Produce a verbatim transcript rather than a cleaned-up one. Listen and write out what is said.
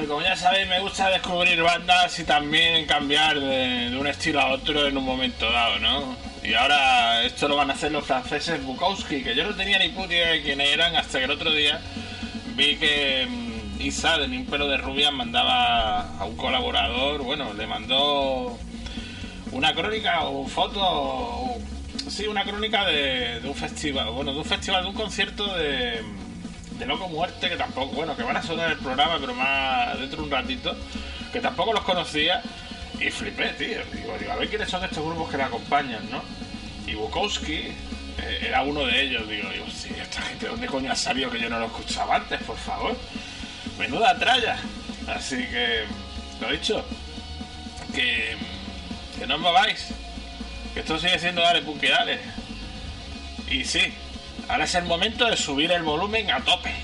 y como ya sabéis, me gusta descubrir bandas y también cambiar de, de un estilo a otro en un momento dado, ¿no? Y ahora esto lo van a hacer los franceses Bukowski, que yo no tenía ni puta idea de quiénes eran hasta que el otro día vi que um, Isa de Ni un pelo de rubia mandaba a un colaborador, bueno, le mandó una crónica o foto, o, sí, una crónica de, de un festival, bueno, de un festival, de un concierto de, de Loco Muerte, que tampoco, bueno, que van a sonar el programa, pero más dentro de un ratito, que tampoco los conocía. Y flipé, tío. Digo, digo, a ver quiénes son estos grupos que le acompañan, ¿no? Y Bukowski eh, era uno de ellos. Digo, digo, sí, esta gente, ¿dónde coño ha salido que yo no lo escuchaba antes, por favor? Menuda tralla. Así que, lo dicho, que, que no os mováis. Que esto sigue siendo Dale Punky Dale. Y sí, ahora es el momento de subir el volumen a tope.